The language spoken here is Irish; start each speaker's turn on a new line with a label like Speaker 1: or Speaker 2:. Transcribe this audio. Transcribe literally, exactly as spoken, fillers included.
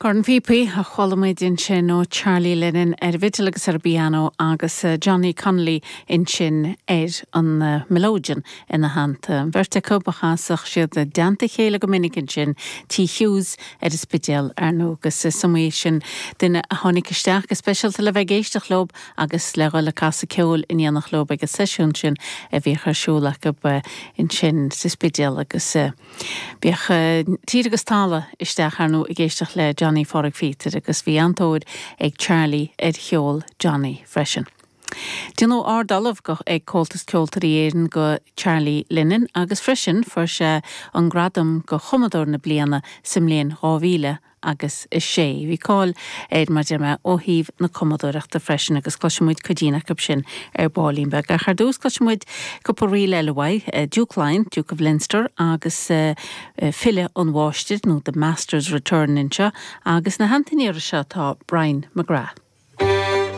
Speaker 1: Gordon V P a cholamid in sin ó Charlie Lennon ar vital agus ar piano agus uh, Johnny Connolly in sin ar an uh, melodian in na hand. Verte cobachasach siad a dante chéile go minic in sin T. Hughes ar is bidel ar nó gus uh, summation dine a honig isteach a special le vegéisteach lob agus le le casa ceol in ianach lob agus sesiwn sin a bhícha siúlach ab uh, in sin sis bidel agus uh, bhíach uh, tír agus tála isteach ar nó i géisteach le Johnny Forrick Feater agus bhí antóid ag Charlie ed cheol Johnny freisin. Do you know our Dolph go ag coltas ceoltarí éireann go Charlie Lennon agus freisin for se an gradam go chumador na bliana simléon rávíle agus is sé. Bhí cáil éid mar deime ó híomh na comadúireachta freisin agus cloisimuid codína cap sin ar Bálínbeg. A char dús cloisimuid go poríle lehaid Duke Lyon, Duke of Leinster agus uh, uh, fille an Wáistid nó the Masters Return inse agus na hantaníir se tá Brian McGrath.